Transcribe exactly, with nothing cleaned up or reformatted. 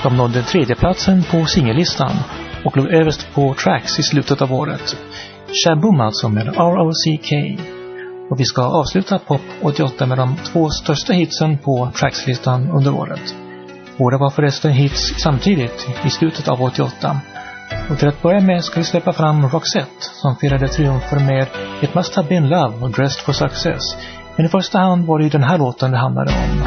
De nådde tredjeplatsen på singellistan och låg överst på Tracks i slutet av året. Shaboom alltså med R O C K. Och vi ska avsluta Pop åttioåtta med de två största hitsen på Tracks-listan under året. Båda var förresten hits samtidigt i slutet av åttioåtta. Och till att börja med ska vi släppa fram Roxette som firade triumfer med It Must Have Been Love och Dressed for Success. Men i första hand var det ju den här låten det handlade om.